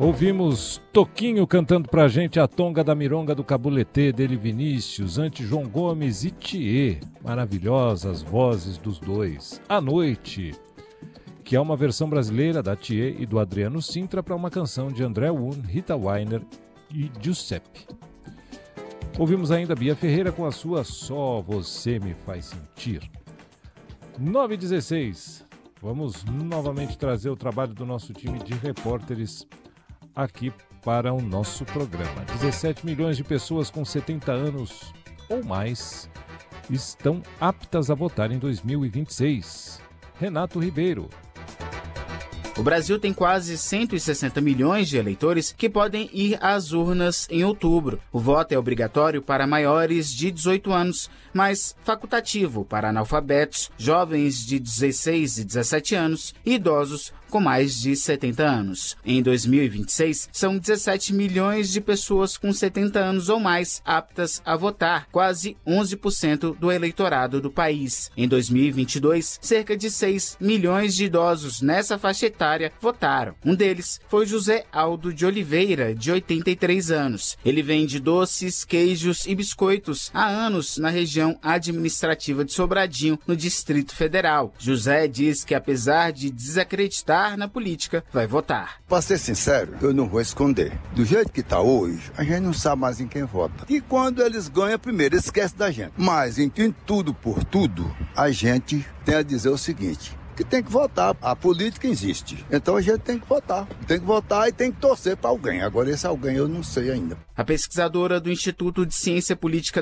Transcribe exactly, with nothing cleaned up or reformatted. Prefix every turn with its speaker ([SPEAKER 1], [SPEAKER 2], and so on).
[SPEAKER 1] Ouvimos Toquinho cantando pra gente a Tonga da Mironga do Cabuletê, dele Vinícius, ante João Gomes e Thier. Maravilhosas vozes dos dois. À Noite, que é uma versão brasileira da Thier e do Adriano Sintra para uma canção de André Wun, Rita Weiner e Giuseppe. Ouvimos ainda Bia Ferreira com a sua Só Você Me Faz Sentir. nove e dezesseis. Vamos novamente trazer o trabalho do nosso time de repórteres aqui para o nosso programa. dezessete milhões de pessoas com setenta anos ou mais estão aptas a votar em dois mil e vinte e seis. Renato Ribeiro.
[SPEAKER 2] O Brasil tem quase cento e sessenta milhões de eleitores que podem ir às urnas em outubro. O voto é obrigatório para maiores de dezoito anos, mas facultativo para analfabetos, jovens de dezesseis e dezessete anos e idosos com mais de setenta anos. Em dois mil e vinte e seis, são dezessete milhões de pessoas com setenta anos ou mais aptas a votar, quase onze por cento do eleitorado do país. Em dois mil e vinte e dois, cerca de seis milhões de idosos nessa faixa etária votaram. Um deles foi José Aldo de Oliveira, de oitenta e três anos. Ele vende doces, queijos e biscoitos há anos na região administrativa de Sobradinho, no Distrito Federal. José diz que, apesar de desacreditar na política, vai votar.
[SPEAKER 3] Para ser sincero, eu não vou esconder. Do jeito que está hoje, a gente não sabe mais em quem vota. E quando eles ganham, primeiro esquece da gente. Mas em quem tudo por tudo, a gente tem a dizer o seguinte: que tem que votar. A política existe. Então a gente tem que votar. Tem que votar e tem que torcer para alguém. Agora esse alguém eu não sei ainda.
[SPEAKER 2] A pesquisadora do Instituto de Ciência Política